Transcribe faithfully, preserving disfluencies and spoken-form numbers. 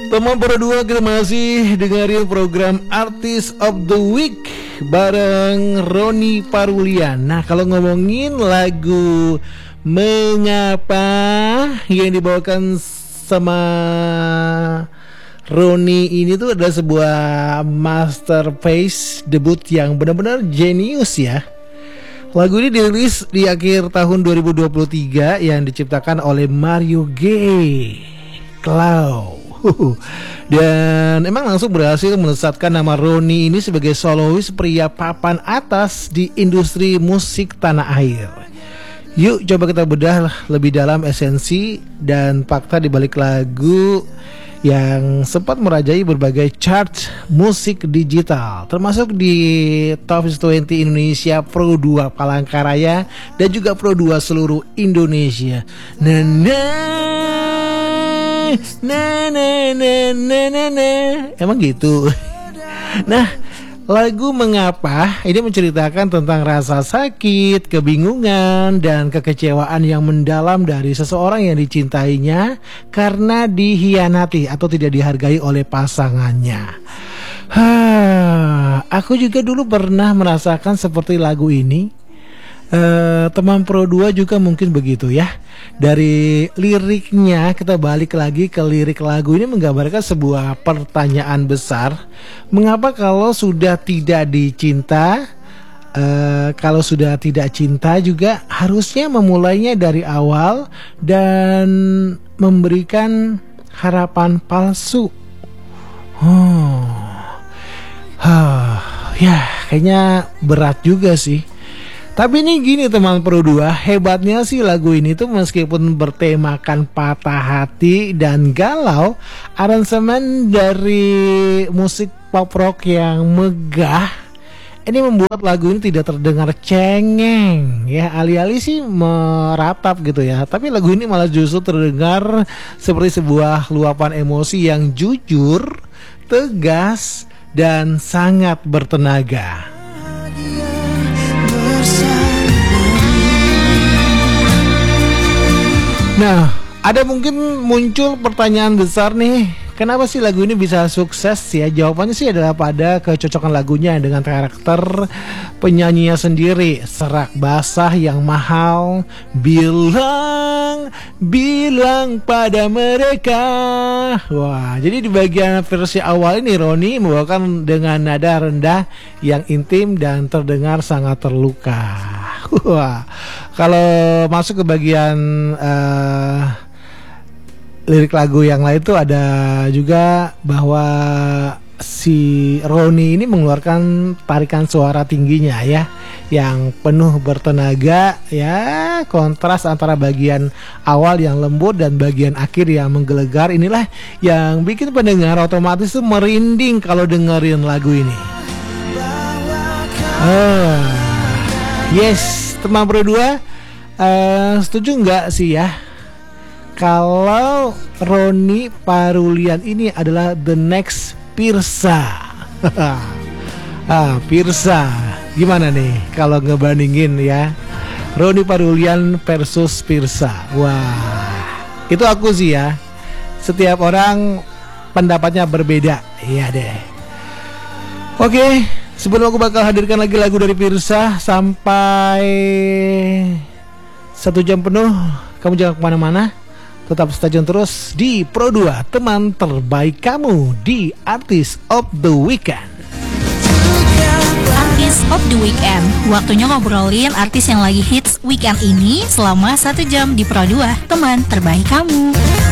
Teman berdua, kita masih dengerin program Artist of the Week bareng Roni Parulian. Nah, kalau ngomongin lagu Mengapa yang dibawakan sama Roni ini tuh adalah sebuah masterpiece debut yang benar-benar jenius ya. Lagu ini dirilis di akhir tahun dua ribu dua puluh tiga yang diciptakan oleh Mario Gay Clow. Dan emang langsung berhasil melesatkan nama Roni ini sebagai solois pria papan atas di industri musik tanah air. Yuk coba kita bedah lebih dalam esensi dan fakta di balik lagu yang sempat merajai berbagai chart musik digital, termasuk di Top dua puluh Indonesia Pro dua Palangkaraya dan juga Pro dua seluruh Indonesia. Nah, nah, nah, nah, nah, nah, nah, nah. Emang gitu. Nah, lagu Mengapa ini menceritakan tentang rasa sakit, kebingungan, dan kekecewaan yang mendalam dari seseorang yang dicintainya karena dihianati atau tidak dihargai oleh pasangannya. Hah, aku juga dulu pernah merasakan seperti lagu ini. Uh, teman Pro dua juga mungkin begitu ya. Dari liriknya kita balik lagi ke lirik lagu ini menggambarkan sebuah pertanyaan besar. Mengapa kalau sudah tidak dicinta, uh, kalau sudah tidak cinta juga harusnya memulainya dari awal dan memberikan harapan palsu. Oh, huh, ya kayaknya berat juga sih. Tapi ini gini teman Pro dua, hebatnya sih lagu ini tuh meskipun bertemakan patah hati dan galau, aransemen dari musik pop rock yang megah ini membuat lagu ini tidak terdengar cengeng ya, alih-alih sih meratap gitu ya. Tapi lagu ini malah justru terdengar seperti sebuah luapan emosi yang jujur, tegas, dan sangat bertenaga. Nah, ada mungkin muncul pertanyaan besar nih, kenapa sih lagu ini bisa sukses ya? Jawabannya sih adalah pada kecocokan lagunya dengan karakter penyanyinya sendiri. Serak basah yang mahal, bilang, bilang pada mereka. Wah, jadi di bagian versi awal ini Roni membawakan dengan nada rendah yang intim dan terdengar sangat terluka. Wah, kalau masuk ke bagian uh, lirik lagu yang lain tuh ada juga bahwa si Roni ini mengeluarkan tarikan suara tingginya ya, yang penuh bertenaga ya, kontras antara bagian awal yang lembut dan bagian akhir yang menggelegar. Inilah yang bikin pendengar otomatis tuh merinding kalau dengerin lagu ini. Oh, yes, teman Pro dua, uh, setuju nggak sih ya kalau Roni Parulian ini adalah the next Pirsa? Ah, Pirsa, gimana nih kalau ngebandingin ya Roni Parulian versus Pirsa? Wah, itu aku sih ya. Setiap orang pendapatnya berbeda, iya deh. Oke, sebelum aku bakal hadirkan lagi lagu dari Pirsa sampai satu jam penuh, kamu jangan kemana-mana. Tetap stay tune terus di Pro dua, teman terbaik kamu di Artist of the Weekend. Artist of the Weekend, waktunya ngobrolin artis yang lagi hits weekend ini selama satu jam di Pro dua, teman terbaik kamu.